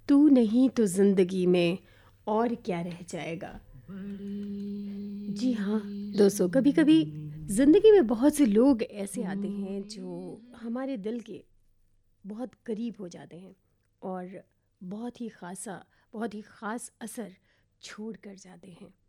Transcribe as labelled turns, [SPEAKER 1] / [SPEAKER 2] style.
[SPEAKER 1] तू नहीं तो ज़िंदगी में और क्या रह जाएगा। जी हाँ, दोस्तों कभी कभी ज़िंदगी में बहुत से लोग ऐसे आते हैं जो हमारे दिल के बहुत करीब हो जाते हैं और बहुत ही ख़ास असर छोड़ कर जाते हैं।